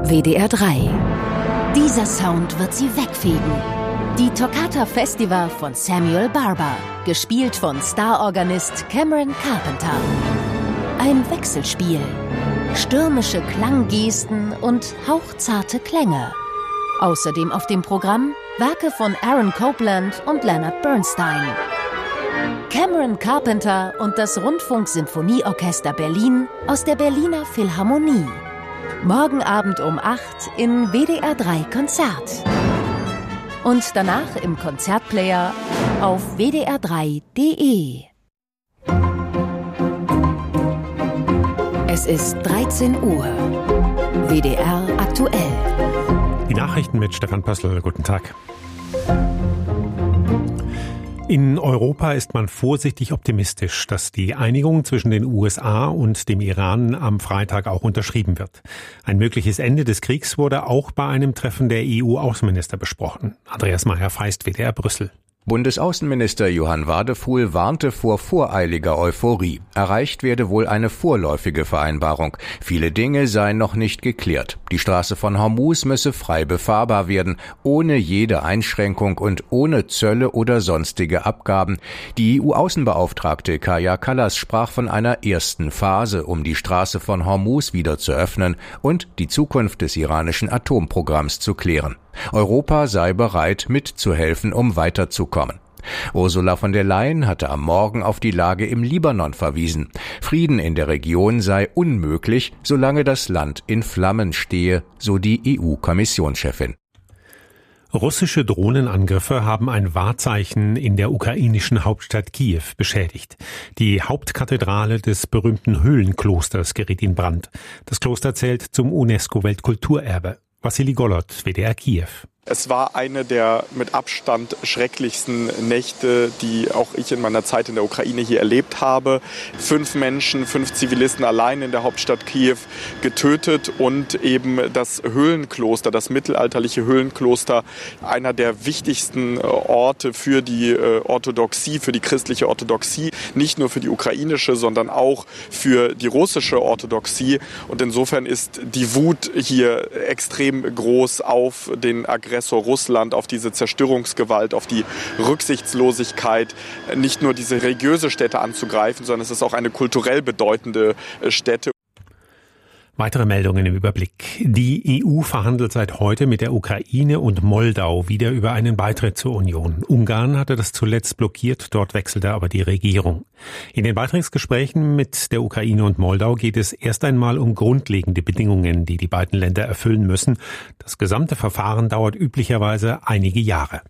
WDR 3. Dieser Sound wird Sie wegfegen. Die Toccata Festival von Samuel Barber, gespielt von Starorganist Cameron Carpenter. Ein Wechselspiel, stürmische Klanggesten und hauchzarte Klänge. Außerdem auf dem Programm Werke von Aaron Copland und Leonard Bernstein. Cameron Carpenter und das Rundfunk-Sinfonieorchester Berlin aus der Berliner Philharmonie. Morgen Abend um 8 in WDR 3 Konzert. Und danach im Konzertplayer auf wdr3.de. Es ist 13 Uhr. WDR aktuell. Die Nachrichten mit Stefan Pössl. Guten Tag. In Europa ist man vorsichtig optimistisch, dass die Einigung zwischen den USA und dem Iran am Freitag auch unterschrieben wird. Ein mögliches Ende des Kriegs wurde auch bei einem Treffen der EU-Außenminister besprochen. Andreas Meyer-Feist, WDR Brüssel. Bundesaußenminister Johann Wadefuhl warnte vor voreiliger Euphorie. Erreicht werde wohl eine vorläufige Vereinbarung. Viele Dinge seien noch nicht geklärt. Die Straße von Hormuz müsse frei befahrbar werden, ohne jede Einschränkung und ohne Zölle oder sonstige Abgaben. Die EU-Außenbeauftragte Kaja Kallas sprach von einer ersten Phase, um die Straße von Hormuz wieder zu öffnen und die Zukunft des iranischen Atomprogramms zu klären. Europa sei bereit, mitzuhelfen, um weiterzukommen. Ursula von der Leyen hatte am Morgen auf die Lage im Libanon verwiesen. Frieden in der Region sei unmöglich, solange das Land in Flammen stehe, so die EU-Kommissionschefin. Russische Drohnenangriffe haben ein Wahrzeichen in der ukrainischen Hauptstadt Kiew beschädigt. Die Hauptkathedrale des berühmten Höhlenklosters geriet in Brand. Das Kloster zählt zum UNESCO-Weltkulturerbe. Wassili Golod, WDR Kiew. Es war eine der mit Abstand schrecklichsten Nächte, die auch ich in meiner Zeit in der Ukraine hier erlebt habe. 5 Menschen, 5 Zivilisten allein in der Hauptstadt Kiew getötet und eben das Höhlenkloster, das mittelalterliche Höhlenkloster, einer der wichtigsten Orte für die Orthodoxie, für die christliche Orthodoxie, nicht nur für die ukrainische, sondern auch für die russische Orthodoxie. Und insofern ist die Wut hier extrem groß auf den Aggressor Russland, auf diese Zerstörungsgewalt, auf die Rücksichtslosigkeit, nicht nur diese religiöse Stätte anzugreifen, sondern es ist auch eine kulturell bedeutende Stätte. Weitere Meldungen im Überblick. Die EU verhandelt seit heute mit der Ukraine und Moldau wieder über einen Beitritt zur Union. Ungarn hatte das zuletzt blockiert, dort wechselte aber die Regierung. In den Beitrittsgesprächen mit der Ukraine und Moldau geht es erst einmal um grundlegende Bedingungen, die die beiden Länder erfüllen müssen. Das gesamte Verfahren dauert üblicherweise einige Jahre.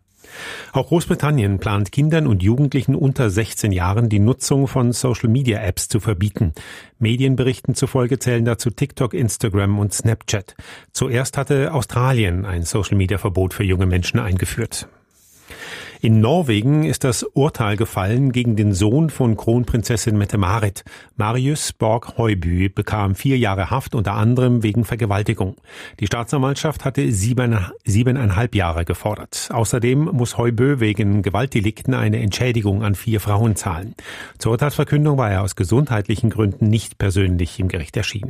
Auch Großbritannien plant Kindern und Jugendlichen unter 16 Jahren die Nutzung von Social-Media-Apps zu verbieten. Medienberichten zufolge zählen dazu TikTok, Instagram und Snapchat. Zuerst hatte Australien ein Social-Media-Verbot für junge Menschen eingeführt. In Norwegen ist das Urteil gefallen gegen den Sohn von Kronprinzessin Mette-Marit. Marius Borg Høiby bekam 4 Jahre Haft, unter anderem wegen Vergewaltigung. Die Staatsanwaltschaft hatte 7,5 Jahre gefordert. Außerdem muss Høiby wegen Gewaltdelikten eine Entschädigung an 4 Frauen zahlen. Zur Urteilsverkündung war er aus gesundheitlichen Gründen nicht persönlich im Gericht erschienen.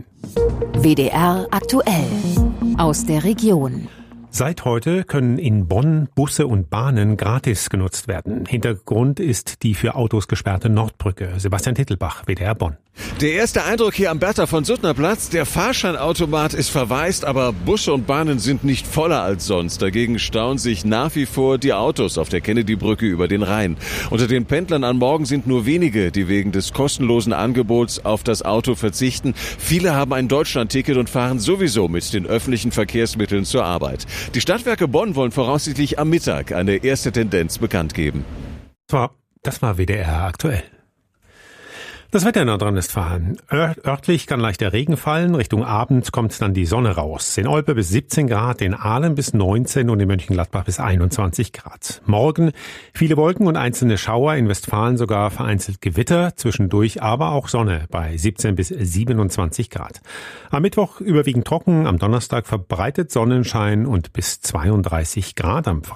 WDR aktuell aus der Region. Seit heute können in Bonn Busse und Bahnen gratis genutzt werden. Hintergrund ist die für Autos gesperrte Nordbrücke. Sebastian Tittelbach, WDR Bonn. Der erste Eindruck hier am Bertha von Suttner Platz. Der Fahrscheinautomat ist verwaist, aber Busse und Bahnen sind nicht voller als sonst. Dagegen stauen sich nach wie vor die Autos auf der Kennedy-Brücke über den Rhein. Unter den Pendlern am Morgen sind nur wenige, die wegen des kostenlosen Angebots auf das Auto verzichten. Viele haben ein Deutschland-Ticket und fahren sowieso mit den öffentlichen Verkehrsmitteln zur Arbeit. Die Stadtwerke Bonn wollen voraussichtlich am Mittag eine erste Tendenz bekannt geben. Das war WDR aktuell. Das Wetter in Nordrhein-Westfalen. Örtlich kann leichter Regen fallen. Richtung Abend kommt dann die Sonne raus. In Olpe bis 17 Grad, in Aalen bis 19 und in Mönchengladbach bis 21 Grad. Morgen viele Wolken und einzelne Schauer. In Westfalen sogar vereinzelt Gewitter. Zwischendurch aber auch Sonne bei 17 bis 27 Grad. Am Mittwoch überwiegend trocken. Am Donnerstag verbreitet Sonnenschein und bis 32 Grad. Am